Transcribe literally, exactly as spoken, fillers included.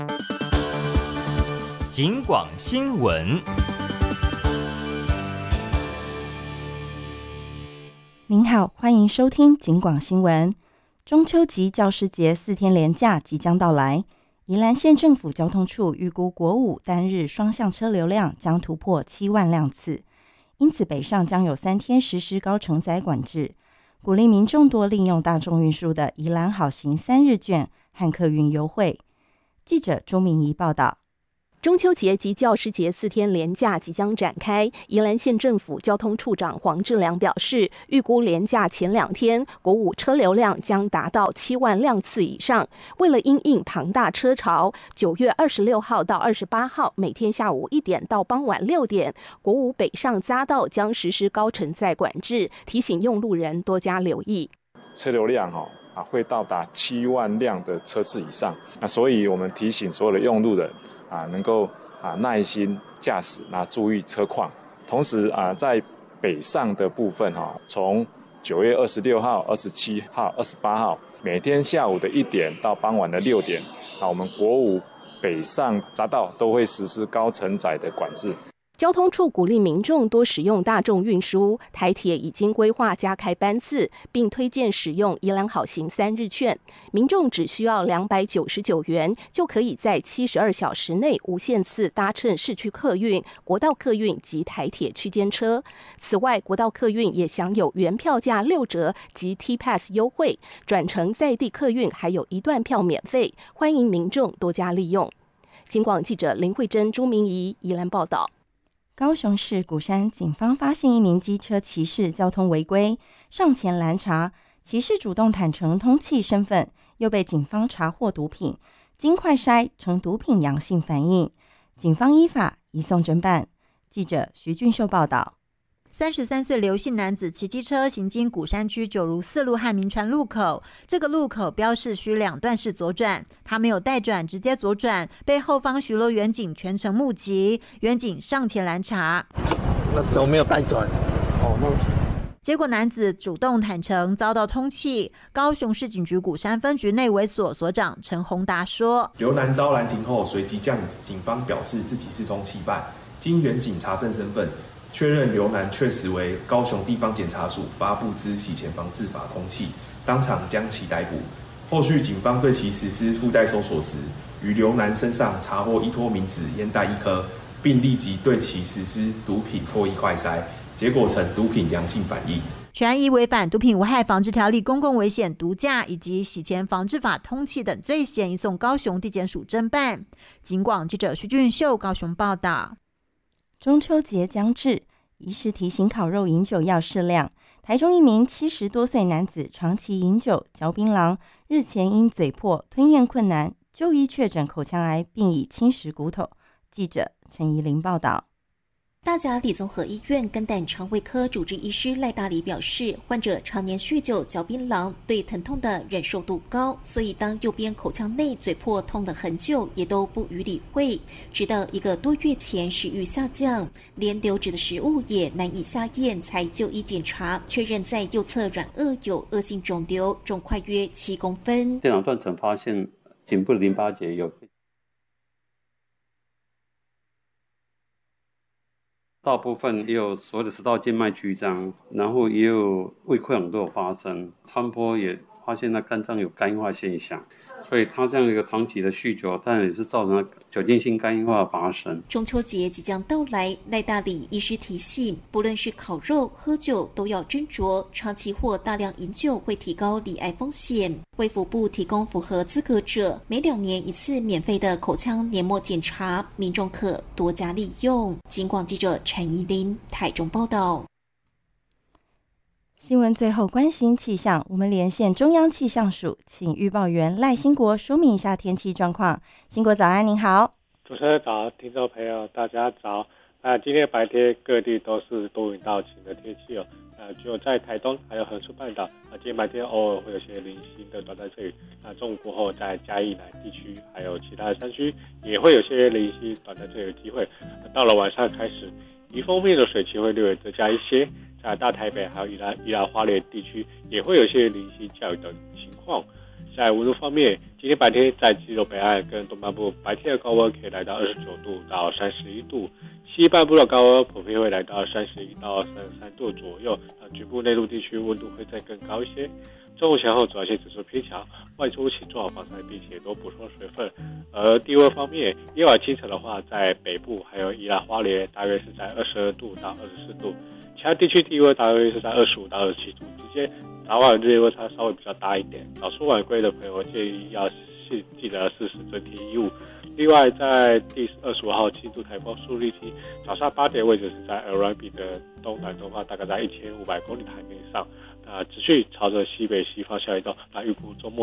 警广新闻。 您好，欢迎收听警广新闻。中秋及教师节四天连假即将到来，宜兰县政府交通处预估国五单日双向车流量将突破七万辆次，因此北上将有三天实施高承载管制，鼓励民众多利用大众运输的宜兰好行三日券和客运优惠。记者朱明仪报道。 中秋节及教师节四天连假即将展开，宜兰县政府交通处长黄志良表示，预估连假前两天国五车流量将达到七万辆次以上。为了因应庞大车潮，九月二十六号到二十八号每天下午一点到傍晚六点，国五北上匝道将实施高承载管制，提醒用路人多加留意。 车流量哦啊会到达七万辆的车次以上，那所以我们提醒所有的用路人。啊，能够啊耐心驾驶，那注意车况。同时啊，在北上的部分哈、啊，从九月二十六号、二十七号、二十八号，每天下午的一点到傍晚的六点，啊，我们国五北上匝道都会实施高承载的管制。 交通处鼓励民众多使用大众运输，台铁已经规划加开班次，并推荐使用宜兰好行三日券。民众只需要两百九十九元，就可以在七十二小时内无限次搭乘市区客运、国道客运及台铁区间车。此外，国道客运也享有原票价六折及 T-Pass 优惠，转乘在地客运还有一段票免费，欢迎民众多加利用。警广记者林慧珍、朱明仪宜兰报道。 高雄市鼓山警方发现一名机车骑士交通违规，上前拦查，骑士主动坦承通缉身份，又被警方查获毒品，经快筛呈毒品阳性反应，警方依法移送侦办。记者徐俊秀报道。 三十三岁刘姓男子骑机车行经鼓山区九如四路和民传路口，这个路口标示需两段式左转，他没有带转，直接左转，被后方巡逻员警全程目击，员警上前拦查。 那怎么没有带转？哦，那结果男子主动坦承遭到通缉。高雄市警局鼓山分局内委所所长陈宏达说：“ 刘男遭拦停后，随即向警方表示自己是通缉犯，经员警查证身份。”确认刘男确实为高雄地方检察署发布之洗钱防治法通缉，当场将其逮捕。后续警方对其实施附带搜索时，于刘男身上查获依托明纸烟袋一颗，并立即对其实施毒品唾液快筛，结果呈毒品阳性反应。 全案依违反毒品危害防治条例、公共危险毒驾以及洗钱防治法通缉等罪嫌，移送高雄地检署侦办。警广记者徐俊秀高雄报道。 中秋节将至，医师提醒烤肉饮酒要适量。台中一名七十多岁男子长期饮酒嚼槟榔，日前因嘴破吞咽困难，就医确诊口腔癌，并已侵蚀骨头。记者陈怡玲报道。 大甲里综合医院肝胆肠胃科主治医师赖大礼表示，患者常年酗酒嚼槟榔，对疼痛的忍受度高，所以当右边口腔内嘴破痛了很久，也都不予理会。直到一个多月前食欲下降，连流质的食物也难以下咽，才就医检查，确认在右侧软腭有恶性肿瘤，肿块约七公分。 电脑断层发现颈部的淋巴结有。大部分也有所谓的食道静脉曲张，然后也有胃溃疡都有发生，超波也发现他肝脏有肝硬化现象，所以他这样一个长期的酗酒，当然也是造成酒精性肝硬化的发生。 中秋节即将到来，赖大礼医师提醒，不论是烤肉、喝酒，都要斟酌，长期或大量饮酒会提高罹癌风险。卫福部提供符合资格者每两年一次免费的口腔黏膜检查，民众可多加利用。警广记者陈怡琳台中报道。 新闻最后关心气象，我们连线中央气象署，请预报员赖兴国说明一下天气状况。兴国早安，您好。 主持人早，听众朋友大家早。那今天白天各地都是多云到晴的天气哦。呃，只有在台东还有恒春半岛，啊，今天白天偶尔会有些零星的短暂阵雨。那中午过后，在嘉义南地区还有其他的山区，也会有些零星短暂阵雨的机会。到了晚上开始，宜丰面的水汽会略微增加一些，在大台北还有宜兰、宜兰花莲地区，也会有些零星降雨的情况。 在温度方面，今天白天在基隆北岸跟东半部白天的高温可以来到二十九度到三十一度，西半部的高温普遍会来到三十一到三十三度左右，那局部内陆地区温度会再更高一些。中午前后紫外线指数偏强，外出请做好防晒，并且多补充水分。而低温方面，夜晚清晨的话，在北部还有宜兰花莲，大约是在二十二度到二十四度，其他地区低温大约是在二十五到二十七度之间。早晚日夜温差稍微比较大一点，早出晚归的朋友建议要记记得适时增添衣物。另外，在第二十五号轻度台风苏力基早上八点位置是在 L R B 的东南东方，大概在一千五百公里海面上，那持续朝着西北西方向移动，那预估周末